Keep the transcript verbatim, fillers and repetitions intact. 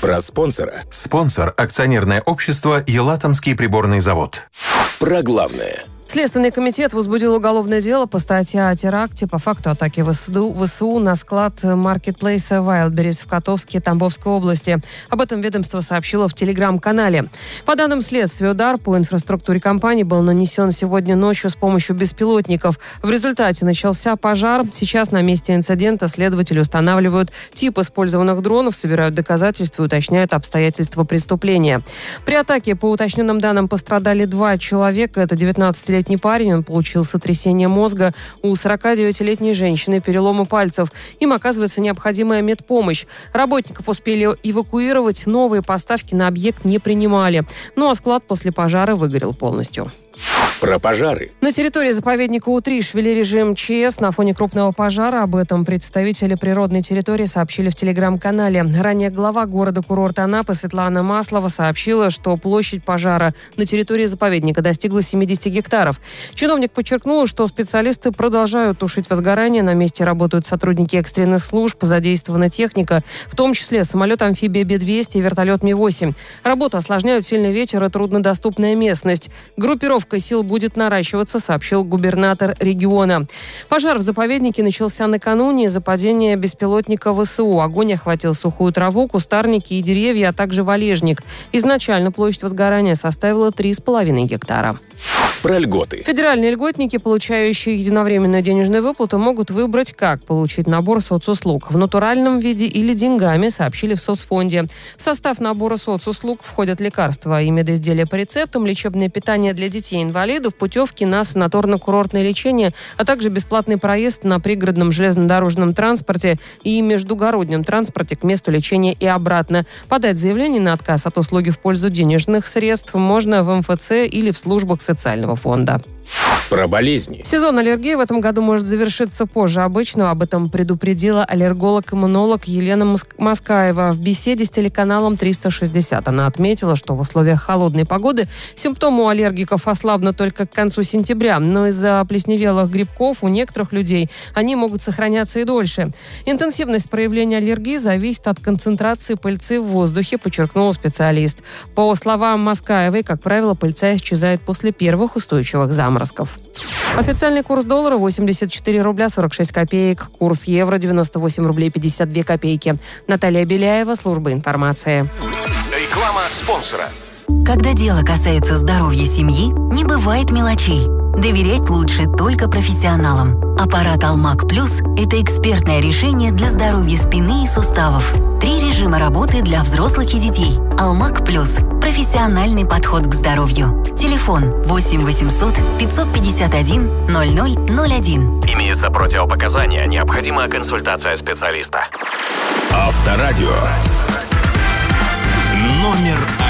Про спонсора. Спонсор – акционерное общество «Елатомский приборный завод». Про главное. Следственный комитет возбудил уголовное дело по статье о теракте по факту атаки ВСУ на склад маркетплейса Wildberries в Котовске Тамбовской области. Об этом ведомство сообщило в телеграм-канале. По данным следствия, удар по инфраструктуре компании был нанесен сегодня ночью с помощью беспилотников. В результате начался пожар. Сейчас на месте инцидента следователи устанавливают тип использованных дронов, собирают доказательства и уточняют обстоятельства преступления. При атаке, по уточненным данным, пострадали два человека. Это девятнадцатилетний парень, он получил сотрясение мозга. У сорокадевятилетней женщины переломы пальцев. Им оказывается необходимая медпомощь. Работников успели эвакуировать, новые поставки на объект не принимали. Ну а склад после пожара выгорел полностью. Про пожары. На территории заповедника Утриш ввели режим ЧС на фоне крупного пожара. Об этом представители природной территории сообщили в телеграм-канале. Ранее глава города-курорта Анапы Светлана Маслова сообщила, что площадь пожара на территории заповедника достигла семьдесят гектаров. Чиновник подчеркнул, что специалисты продолжают тушить возгорание. На месте работают сотрудники экстренных служб, задействована техника, в том числе самолет-амфибия Б двести и вертолет Ми восемь. Работу осложняют сильный ветер и труднодоступная местность. Группировка сил будет наращиваться, сообщил губернатор региона. Пожар в заповеднике начался накануне из-за падения беспилотника ВСУ. Огонь охватил сухую траву, кустарники и деревья, а также валежник. Изначально площадь возгорания составила три с половиной гектара. Про льготы. Федеральные льготники, получающие единовременную денежную выплату, могут выбрать, как получить набор соцуслуг. В натуральном виде или деньгами, сообщили в соцфонде. В состав набора соцуслуг входят лекарства и медизделия по рецептам, лечебное питание для детей-инвалидов, путевки на санаторно-курортное лечение, а также бесплатный проезд на пригородном железнодорожном транспорте и междугороднем транспорте к месту лечения и обратно. Подать заявление на отказ от услуги в пользу денежных средств можно в эм эф цэ или в службах социального фонда. Про болезни. Сезон аллергии в этом году может завершиться позже обычного. Об этом предупредила аллерголог-иммунолог Елена Москаева в беседе с телеканалом триста шестьдесят. Она отметила, что в условиях холодной погоды симптомы у аллергиков ослабнут только к концу сентября, но из-за плесневелых грибков у некоторых людей они могут сохраняться и дольше. Интенсивность проявления аллергии зависит от концентрации пыльцы в воздухе, подчеркнул специалист. По словам Москаевой, как правило, пыльца исчезает после первых устойчивых заморозков. Официальный курс доллара восемьдесят четыре рубля сорок шесть копеек. Курс евро девяносто восемь рублей пятьдесят две копейки. Наталья Беляева, служба информации. Реклама спонсора. Когда дело касается здоровья семьи, не бывает мелочей. Доверять лучше только профессионалам. Аппарат Алмак Плюс – это экспертное решение для здоровья спины и суставов. Три режима работы для взрослых и детей. Алмак Плюс – профессиональный подход к здоровью. Телефон восемь восемьсот пятьсот пятьдесят один ноль ноль ноль один. Имеются противопоказания, необходима консультация специалиста. Авторадио. Номер один.